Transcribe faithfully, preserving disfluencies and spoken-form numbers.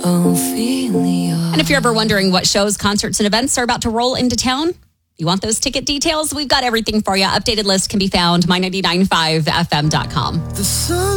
Ophelia. And if you're ever wondering what shows, concerts, and events are about to roll into town, you want those ticket details? We've got everything for you. Updated list can be found my nine nine five F M dot com. The sun